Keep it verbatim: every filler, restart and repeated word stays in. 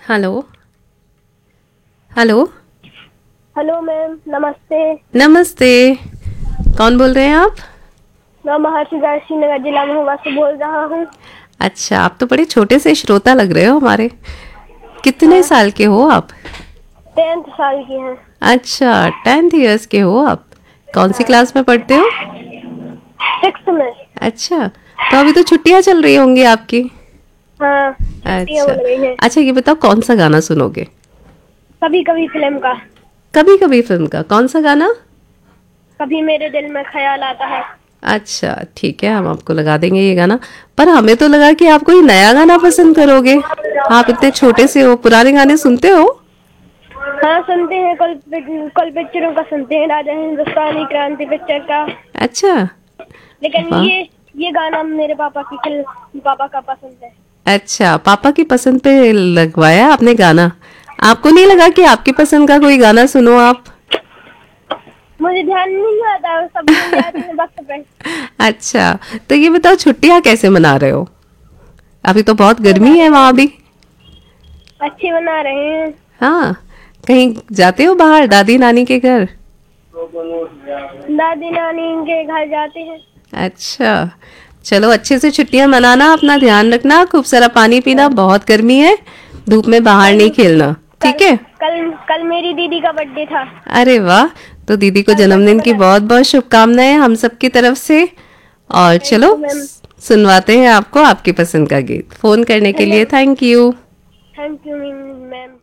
Hello. Hello. Hello ma'am, नमस्ते। नमस्ते। कौन बोल रहे हैं आप? मैं महर्षि दर्शी नगर जिला महोबा से बोल रहा हूँ। अच्छा, आप तो बड़े छोटे से श्रोता लग रहे हो हमारे। कितने हाँ, साल के हो आप? टेंथ साल की हैं। अच्छा, टेंथ ईयर्स के हो आप। कौन सी हाँ, क्लास में पढ़ते हो? सिक्स में। अच्छा, तो अभी तो छुट्टियां चल रही होंगी आपकी। हाँ, छुट्टियाँ अच्छा। हो गई हैं। अच्छा, ये बताओ कौन सा गाना सुनोगे? कभी कभी फिल्म का। कभी कभी फिल्म का कौन सा गाना? कभी मेरे दिल में ख्याल आता है। अच्छा, ठीक है, हम आपको लगा देंगे ये गाना। पर हमें तो लगा कि आप कोई नया गाना पसंद करोगे। आप इतने छोटे से हो, पुराने गाने सुनते हो? हाँ, सुनते हैं। कल कल पिक्चरों का सुनते हैं, राजा हिंदुस्तानी क्रांति पिक्चर का। अच्छा। लेकिन वाह। ये ये गाना मेरे पापा की फिल्म पापा का पसंद है। अच्छा, पापा की पसंद पे लगवाया आपने गाना। आपको नहीं लगा कि आपकी पसंद का कोई गाना सुनो आप? मुझे ध्यान नहीं आता, सब भूल जाती हूँ वक्त पे। अच्छा, तो ये बताओ छुट्टियां कैसे मना रहे हो? अभी तो बहुत अच्छे बना गर्मी है रहे वहां हैं। भी। अच्छे बना रहे हैं। हाँ। कहीं जाते हो बाहर दादी नानी के घर? दादी नानी के घर जाते हैं। अच्छा। चलो, अच्छे से छुट्टियां मनाना, अपना ध्यान रखना, खूब सारा पानी पीना, बहुत गर्मी है। धूप में बाहर नहीं कल खेलना, कल ठीक है? कल कल मेरी दीदी का बर्थडे था। अरे वाह। तो दीदी को कल बर्थडे जन्मदिन की मना। बहुत बहुत शुभकामनाएं हम सबकी तरफ से। और थैंक चलो यू मैम। सुनवाते हैं आपको आपकी पसंद का गीत। फोन करने के लिए धन्यवाद। Thank you. Thank you ma'am.